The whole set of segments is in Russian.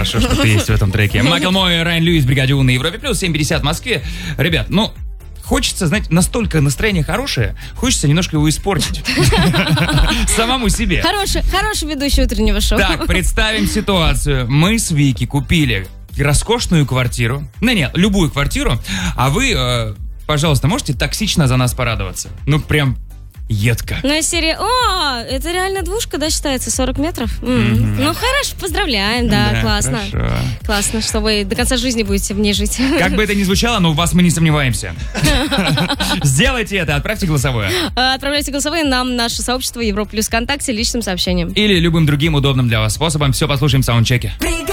хорошо, что ты есть в этом треке. Маклмой, Райан Льюис, Бригадион на Европе Плюс, 7:50 в Москве. Ребят, хочется, знаете, настолько настроение хорошее, хочется немножко его испортить. Самому себе. Хороший ведущий утреннего шоу. Так, представим ситуацию. Мы с Вики купили роскошную квартиру. Любую квартиру. А вы, пожалуйста, можете токсично за нас порадоваться? Прям едко. Из серии, это реально двушка, да, считается, 40 метров? Хорошо, поздравляем, да, классно. Хорошо. Классно, что вы до конца жизни будете в ней жить. Как бы это ни звучало, но в вас мы не сомневаемся. Сделайте это, отправьте голосовое. Отправляйте голосовые нам в наше сообщество Европа Плюс ВКонтакте личным сообщением. Или любым другим удобным для вас способом. Все послушаем в саундчеке.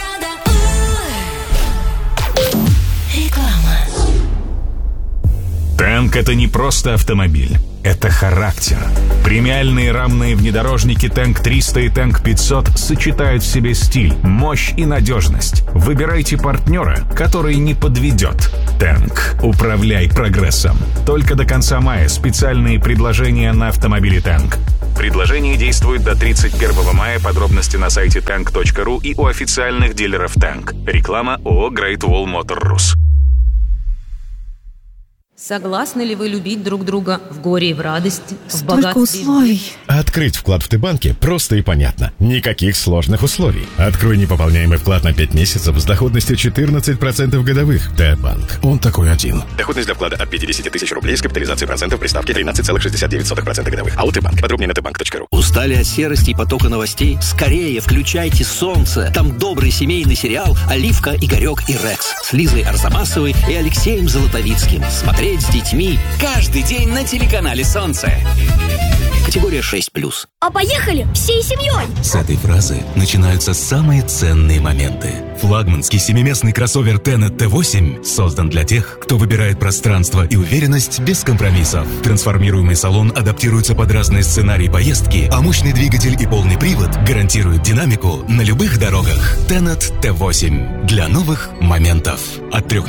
Танк — это не просто автомобиль, это характер. Премиальные рамные внедорожники Танк 300 и Танк 500 сочетают в себе стиль, мощь и надежность. Выбирайте партнера, который не подведет. Танк. Управляй прогрессом. Только до конца мая специальные предложения на автомобили Танк. Предложение действует до 31 мая. Подробности на сайте tank.ru и у официальных дилеров Танк. Реклама ООО Great Wall Motor Rus. Согласны ли вы любить друг друга в горе и в радости, в Столько богатстве? условий. Открыть вклад в Т-банке просто и понятно. Никаких сложных условий. Открой непополняемый вклад на 5 месяцев с доходностью 14% годовых. Т-банк. Он такой один. Доходность для вклада от 50 тысяч рублей с капитализацией процентов при ставке 13,69% годовых. АО Т-банк. Подробнее на tbank.ru. Устали от серости и потока новостей? Скорее включайте «Солнце». Там добрый семейный сериал «Оливка, Игорек и Рекс» с Лизой Арзамасовой и Алексеем Золотовицким. Смотреть с детьми каждый день на телеканале «Солнце». Категория 6+. А поехали всей семьей! С этой фразы начинаются самые ценные моменты. Флагманский семиместный кроссовер Tenet T8 создан для тех, кто выбирает пространство и уверенность без компромиссов. Трансформируемый салон адаптируется под разные сценарии поездки, а мощный двигатель и полный привод гарантируют динамику на любых дорогах. Tenet T8 для новых моментов. От 3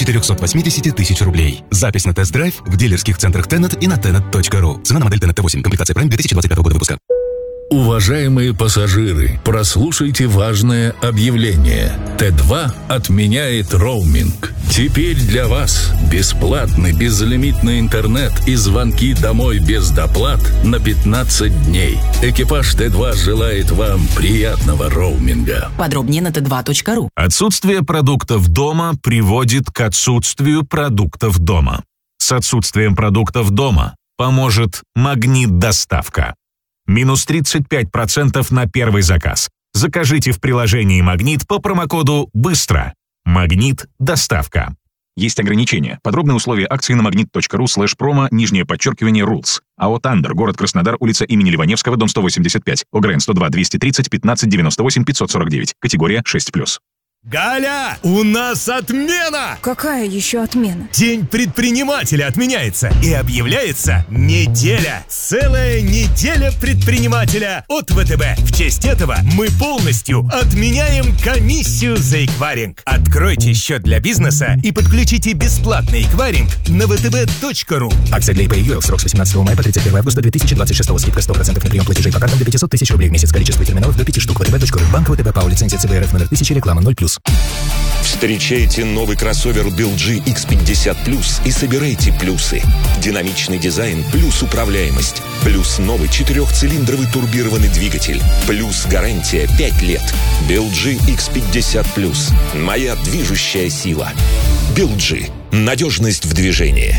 480 000 рублей. Запись на тест-драйв в дилерских центрах Tenet и на tenet.ru. Цена на модель Tenet T8. Комплектация Prime 2025 года выпуска. Уважаемые пассажиры, прослушайте важное объявление. Т2 отменяет роуминг. Теперь для вас бесплатный безлимитный интернет и звонки домой без доплат на 15 дней. Экипаж Т2 желает вам приятного роуминга. Подробнее на t2.ru. Отсутствие продуктов дома приводит к отсутствию продуктов дома. С отсутствием продуктов дома поможет Магнит-доставка. Минус 35% на первый заказ. Закажите в приложении «Магнит» по промокоду «Быстро». Магнит-доставка. Есть ограничения. Подробные условия акции на magnet.ru/promo _rules. АО «Тандер», город Краснодар, улица имени Ливаневского, дом 185. ОГРН 102 230 15 98 549. Категория 6+. Галя, у нас отмена! Какая еще отмена? День предпринимателя отменяется и объявляется неделя. Целая неделя предпринимателя от ВТБ. В честь этого мы полностью отменяем комиссию за эквайринг. Откройте счет для бизнеса и подключите бесплатный эквайринг на vtb.ru. Акция для ИП и ЮЭЛ. Срок с 18 мая по 31 августа 2026. Скидка 100% на прием платежей по картам до 500 000 рублей в месяц. Количество терминалов до 5 штук. vtb.ru. Банк ВТБ ПАО. Лицензия ЦБРФ номер 1000. Реклама 0+. Встречайте новый кроссовер BeLG X50 Plus и собирайте плюсы. Динамичный дизайн плюс управляемость. Плюс новый 4-цилиндровый турбированный двигатель. Плюс гарантия 5 лет. BeLG X50 Plus. Моя движущая сила. BeLG. Надежность в движении.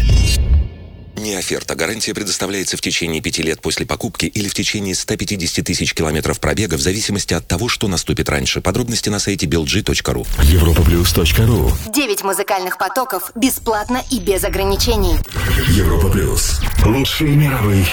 Не оферта. Гарантия предоставляется в течение 5 лет после покупки или в течение 150 000 километров пробега в зависимости от того, что наступит раньше. Подробности на сайте belg.ru. Europaplus.ru. 9 музыкальных потоков бесплатно и без ограничений. Европа Плюс. Лучшие мировые